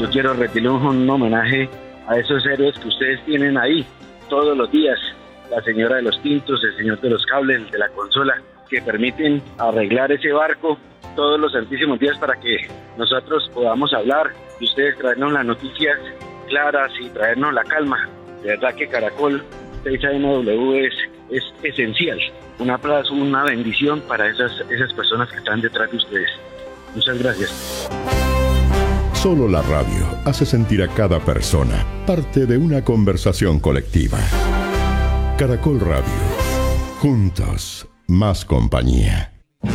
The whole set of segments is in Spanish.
yo quiero rendirle un homenaje a esos héroes que ustedes tienen ahí todos los días, la señora de los tintos, el señor de los cables, el de la consola, que permiten arreglar ese barco todos los santísimos días para que nosotros podamos hablar y ustedes traernos las noticias claras y traernos la calma. De verdad que Caracol 6AMW es esencial. Un aplauso, una bendición para esas personas que están detrás de ustedes. Muchas gracias. Solo la radio hace sentir a cada persona parte de una conversación colectiva. Caracol Radio. Juntos, más compañía.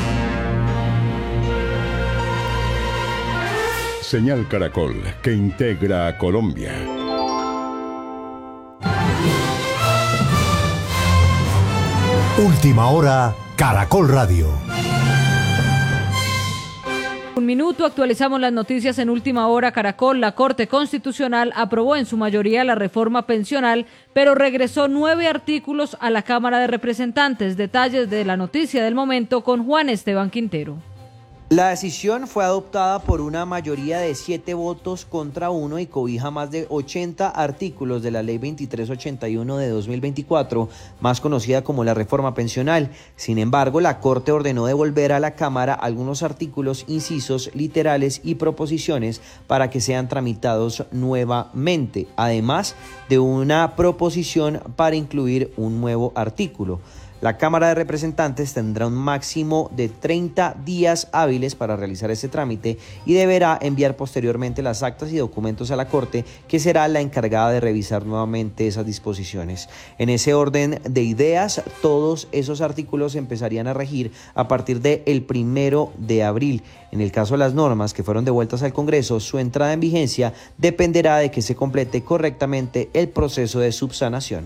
Señal Caracol, que integra a Colombia. Última hora, Caracol Radio. Un minuto, actualizamos las noticias en Última Hora Caracol. La Corte Constitucional aprobó en su mayoría la reforma pensional, pero regresó 9 artículos a la Cámara de Representantes. Detalles de la noticia del momento con Juan Esteban Quintero. La decisión fue adoptada por una mayoría de 7 votos contra 1 y cobija más de 80 artículos de la Ley 2381 de 2024, más conocida como la reforma pensional. Sin embargo, la Corte ordenó devolver a la Cámara algunos artículos, incisos, literales y proposiciones para que sean tramitados nuevamente, además de una proposición para incluir un nuevo artículo. La Cámara de Representantes tendrá un máximo de 30 días hábiles para realizar este trámite y deberá enviar posteriormente las actas y documentos a la Corte, que será la encargada de revisar nuevamente esas disposiciones. En ese orden de ideas, todos esos artículos empezarían a regir a partir del 1 de abril. En el caso de las normas que fueron devueltas al Congreso, su entrada en vigencia dependerá de que se complete correctamente el proceso de subsanación.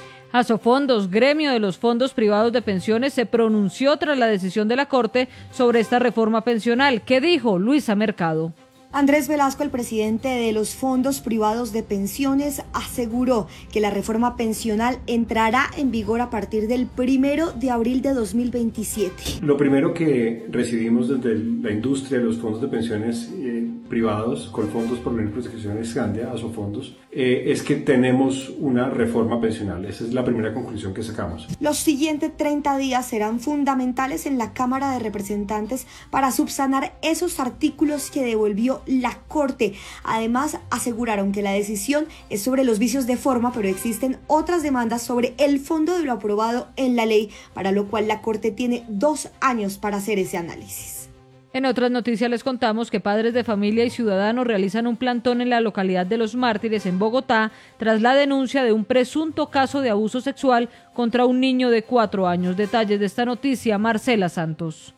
Asofondos, gremio de los fondos privados de pensiones, se pronunció tras la decisión de la Corte sobre esta reforma pensional. ¿Qué dijo Luisa Mercado? Andrés Velasco, el presidente de los fondos privados de pensiones, aseguró que la reforma pensional entrará en vigor a partir del 1 de abril de 2027. Lo primero que recibimos desde la industria de los fondos de pensiones privados, Colfondos, Porvenir, Proyecciones, Scandia, Asofondos, es que tenemos una reforma pensional. Esa es la primera conclusión que sacamos. Los siguientes 30 días serán fundamentales en la Cámara de Representantes para subsanar esos artículos que devolvió la Corte. Además, aseguraron que la decisión es sobre los vicios de forma, pero existen otras demandas sobre el fondo de lo aprobado en la ley, para lo cual la Corte tiene 2 años para hacer ese análisis. En otras noticias les contamos que padres de familia y ciudadanos realizan un plantón en la localidad de Los Mártires, en Bogotá, tras la denuncia de un presunto caso de abuso sexual contra un niño de 4 años. Detalles de esta noticia, Marcela Santos.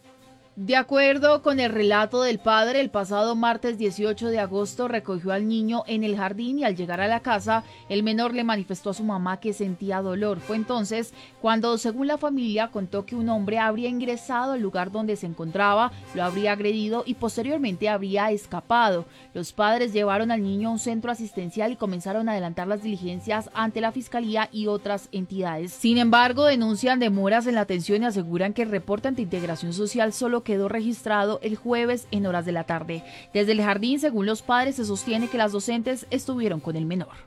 De acuerdo con el relato del padre, el pasado martes 18 de agosto recogió al niño en el jardín y al llegar a la casa, el menor le manifestó a su mamá que sentía dolor. Fue entonces cuando, según la familia, contó que un hombre habría ingresado al lugar donde se encontraba, lo habría agredido y posteriormente habría escapado. Los padres llevaron al niño a un centro asistencial y comenzaron a adelantar las diligencias ante la fiscalía y otras entidades. Sin embargo, denuncian demoras en la atención y aseguran que el reporte ante Integración Social solo quedó registrado el jueves en horas de la tarde. Desde el jardín, según los padres, se sostiene que las docentes estuvieron con el menor.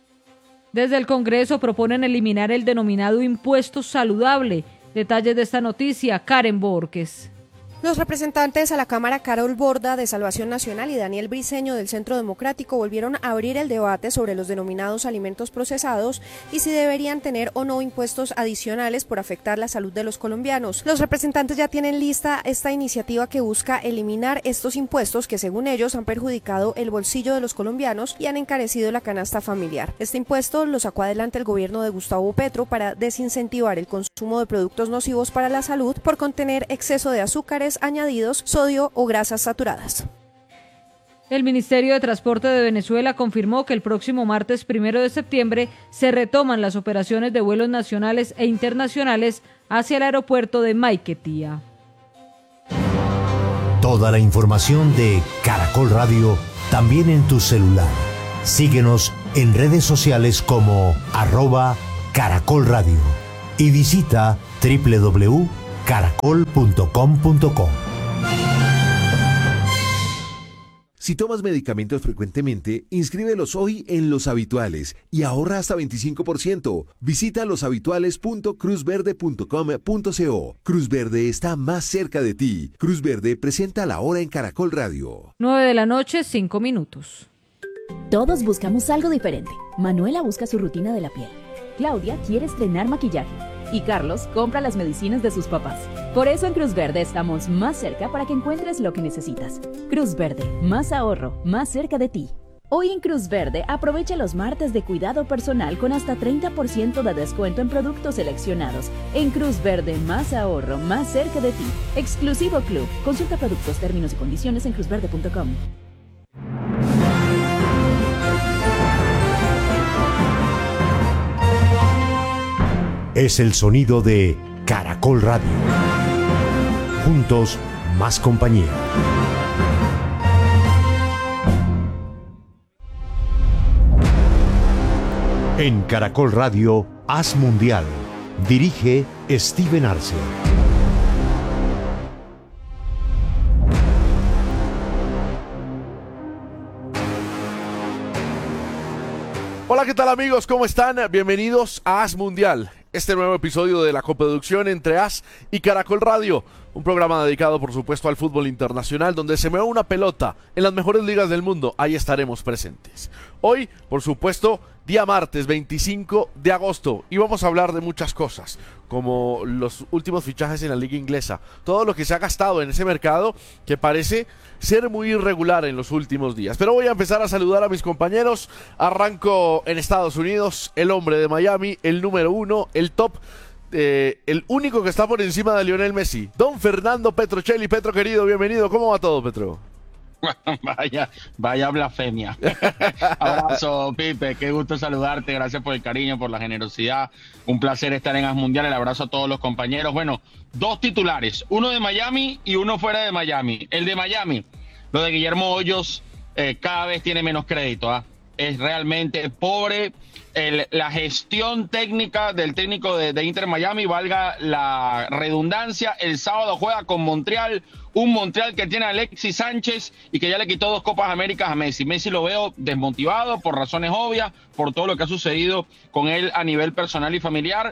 Desde el Congreso proponen eliminar el denominado impuesto saludable. Detalles de esta noticia, Karen Borges. Los representantes a la Cámara, Carol Borda de Salvación Nacional y Daniel Briceño del Centro Democrático, volvieron a abrir el debate sobre los denominados alimentos procesados y si deberían tener o no impuestos adicionales por afectar la salud de los colombianos. Los representantes ya tienen lista esta iniciativa que busca eliminar estos impuestos que, según ellos, han perjudicado el bolsillo de los colombianos y han encarecido la canasta familiar. Este impuesto lo sacó adelante el gobierno de Gustavo Petro para desincentivar el consumo de productos nocivos para la salud por contener exceso de azúcares añadidos, sodio o grasas saturadas. El Ministerio de Transporte de Venezuela confirmó que el próximo martes 1 de septiembre se retoman las operaciones de vuelos nacionales e internacionales hacia el aeropuerto de Maiquetía. Toda la información de Caracol Radio también en tu celular. Síguenos en redes sociales como @Caracol Radio y visita www.caracol.com.co. Si tomas medicamentos frecuentemente, inscríbelos hoy en Los Habituales y ahorra hasta 25%. Visita loshabituales.cruzverde.com.co. Cruz Verde está más cerca de ti. Cruz Verde presenta La Hora en Caracol Radio. 9:05 a.m. Todos buscamos algo diferente. Manuela busca su rutina de la piel. Claudia quiere estrenar maquillaje. Y Carlos compra las medicinas de sus papás. Por eso en Cruz Verde estamos más cerca para que encuentres lo que necesitas. Cruz Verde, más ahorro, más cerca de ti. Hoy en Cruz Verde aprovecha los martes de cuidado personal con hasta 30% de descuento en productos seleccionados. En Cruz Verde, más ahorro, más cerca de ti. Exclusivo Club. Consulta productos, términos y condiciones en cruzverde.com. Es el sonido de Caracol Radio. Juntos, más compañía. En Caracol Radio, Haz Mundial. Dirige Steven Arce. Hola, ¿qué tal amigos? ¿Cómo están? Bienvenidos a Haz Mundial, este nuevo episodio de la coproducción entre Haz y Caracol Radio, un programa dedicado por supuesto al fútbol internacional, donde se mueva una pelota en las mejores ligas del mundo. Ahí estaremos presentes. Hoy, por supuesto, día martes 25 de agosto, y vamos a hablar de muchas cosas, como los últimos fichajes en la liga inglesa, todo lo que se ha gastado en ese mercado que parece ser muy irregular en los últimos días. Pero voy a empezar a saludar a mis compañeros. Arranco en Estados Unidos, el hombre de Miami, el número uno, el top, el único que está por encima de Lionel Messi, don Fernando Petrocelli. Petro querido, bienvenido. ¿Cómo va todo, Petro? Vaya blasfemia. Abrazo, Pipe, qué gusto saludarte, gracias por el cariño, por la generosidad, un placer estar en Haz Mundial. El abrazo a todos los compañeros. Bueno, dos titulares, uno de Miami y uno fuera de Miami. El de Miami, lo de Guillermo Hoyos, cada vez tiene menos crédito, ¿ah? Es realmente pobre la gestión técnica del técnico de Inter Miami, valga la redundancia. El sábado juega con Montreal, un Montreal que tiene a Alexis Sánchez y que ya le quitó 2 Copas Américas a Messi. Messi lo veo desmotivado por razones obvias, por todo lo que ha sucedido con él a nivel personal y familiar.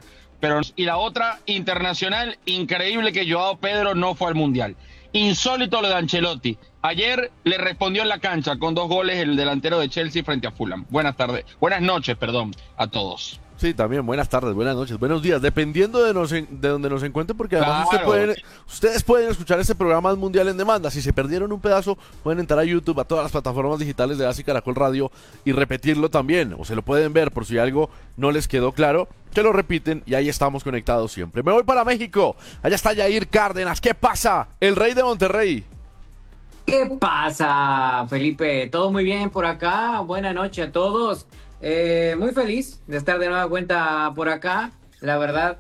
Y la otra, internacional, increíble que Joao Pedro no fue al Mundial. Insólito lo de Ancelotti. Ayer le respondió en la cancha con 2 goles el delantero de Chelsea frente a Fulham. Buenas noches, a todos. Sí, también buenas tardes, buenas noches, buenos días, dependiendo de donde nos encuentren, porque además claro, ustedes pueden escuchar este programa Haz Mundial en demanda. Si se perdieron un pedazo, pueden entrar a YouTube, a todas las plataformas digitales de Haz y Caracol Radio y repetirlo también, o se lo pueden ver por si algo no les quedó claro, que lo repiten y ahí estamos conectados siempre. Me voy para México, allá está Yair Cárdenas. ¿Qué pasa? El rey de Monterrey. ¿Qué pasa, Felipe? ¿Todo muy bien por acá? Buenas noches a todos. Muy feliz de estar de nueva cuenta por acá. La verdad,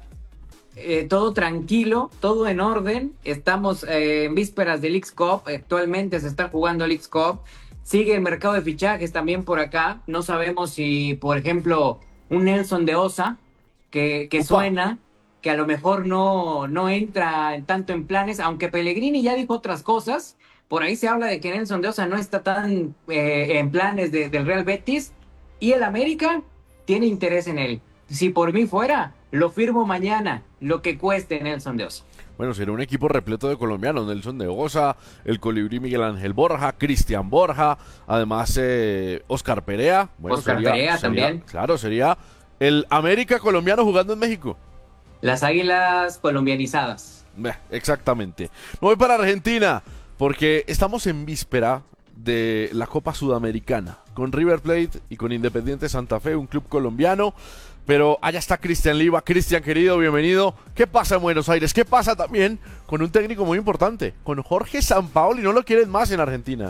todo tranquilo, todo en orden. Estamos en vísperas del Leagues Cup. Actualmente se está jugando el Leagues Cup. Sigue el mercado de fichajes también por acá. No sabemos si, por ejemplo, un Nelson de Osa, que suena, que a lo mejor no entra tanto en planes, aunque Pellegrini ya dijo otras cosas. Por ahí se habla de que Nelson de Osa no está tan en planes del Real Betis, y el América tiene interés en él. Si por mí fuera, lo firmo mañana, lo que cueste Nelson de Osa. Bueno, será un equipo repleto de colombianos: Nelson de Osa, el colibrí Miguel Ángel Borja, Cristian Borja, además Oscar Perea. Bueno, Perea también. Claro, sería el América colombiano jugando en México. Las águilas colombianizadas. Exactamente. Me voy para Argentina, porque estamos en víspera de la Copa Sudamericana, con River Plate y con Independiente Santa Fe, un club colombiano. Pero allá está Cristian Liva. Cristian querido, bienvenido. ¿Qué pasa en Buenos Aires? ¿Qué pasa también con un técnico muy importante, con Jorge Sampaoli? No lo quieren más en Argentina.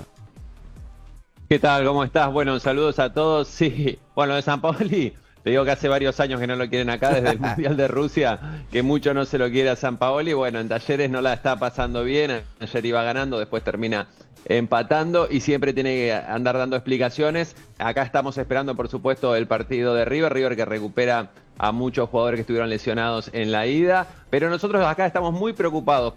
¿Qué tal? ¿Cómo estás? Bueno, saludos a todos. Sí, bueno, de Sampaoli, te digo que hace varios años que no lo quieren acá, desde el Mundial de Rusia, que mucho no se lo quiere a Sampaoli. Bueno, en Talleres no la está pasando bien. Ayer iba ganando, después termina empatando y siempre tiene que andar dando explicaciones. Acá estamos esperando, por supuesto, el partido de River que recupera a muchos jugadores que estuvieron lesionados en la ida, pero nosotros acá estamos muy preocupados